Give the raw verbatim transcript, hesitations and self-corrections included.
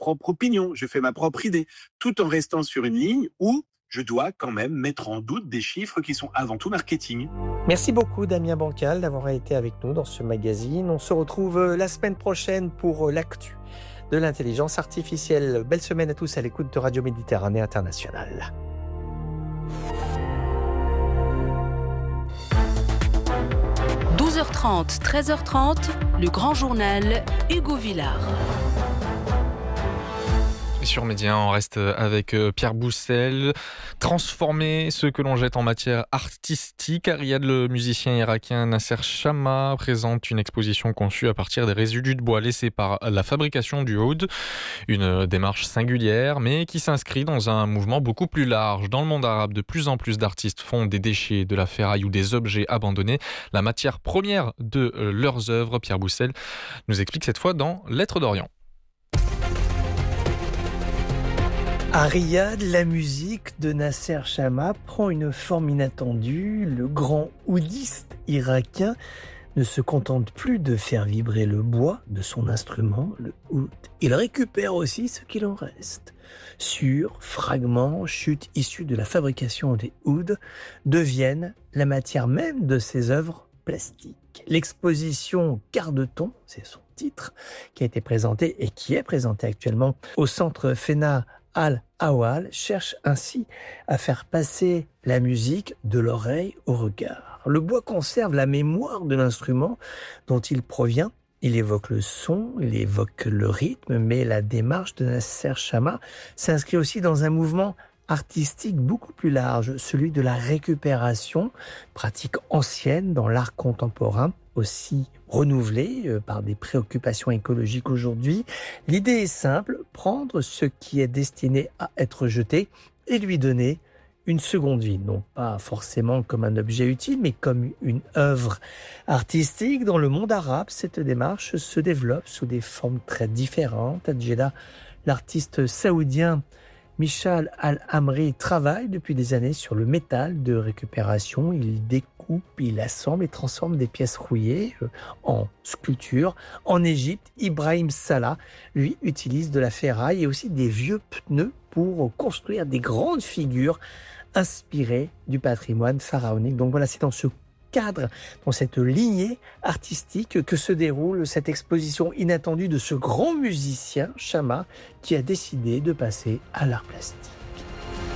propre opinion, je fais ma propre idée, tout en restant sur une ligne où je dois quand même mettre en doute des chiffres qui sont avant tout marketing. Merci beaucoup Damien Bancal d'avoir été avec nous dans ce magazine. On se retrouve la semaine prochaine pour l'actu de l'intelligence artificielle. Belle semaine à tous à l'écoute de Radio Méditerranée Internationale. douze heures trente, treize heures trente, le grand journal Hugo Villard. Sur Média, on reste avec Pierre Boussel. Transformer ce que l'on jette en matière artistique. Ariad, le musicien irakien Nasser Chama, présente une exposition conçue à partir des résidus de bois laissés par la fabrication du oud. Une démarche singulière, mais qui s'inscrit dans un mouvement beaucoup plus large. Dans le monde arabe, de plus en plus d'artistes font des déchets, de la ferraille ou des objets abandonnés la matière première de leurs œuvres. Pierre Boussel nous explique cette fois dans Lettres d'Orient. À Riyad, la musique de Nasser Chama prend une forme inattendue. Le grand oudiste irakien ne se contente plus de faire vibrer le bois de son instrument, le oud. Il récupère aussi ce qu'il en reste. Sur, fragments, chutes issues de la fabrication des ouds deviennent la matière même de ses œuvres plastiques. L'exposition Garde-ton, c'est son titre, qui a été présentée et qui est présentée actuellement au centre Fena Al-Awal, cherche ainsi à faire passer la musique de l'oreille au regard. Le bois conserve la mémoire de l'instrument dont il provient. Il évoque le son, il évoque le rythme, mais la démarche de Nasser Chama s'inscrit aussi dans un mouvement artistique beaucoup plus large, celui de la récupération, pratique ancienne dans l'art contemporain, aussi renouvelée par des préoccupations écologiques aujourd'hui. L'idée est simple, prendre ce qui est destiné à être jeté et lui donner une seconde vie, non pas forcément comme un objet utile, mais comme une œuvre artistique. Dans le monde arabe, cette démarche se développe sous des formes très différentes. À Jeddah, l'artiste saoudien Michal Al-Amri travaille depuis des années sur le métal de récupération. Il découpe, il assemble et transforme des pièces rouillées en sculpture. En Égypte, Ibrahim Salah, lui, utilise de la ferraille et aussi des vieux pneus pour construire des grandes figures inspirées du patrimoine pharaonique. Donc voilà, c'est dans ce cadre, dans cette lignée artistique que se déroule cette exposition inattendue de ce grand musicien, Chama, qui a décidé de passer à l'art plastique.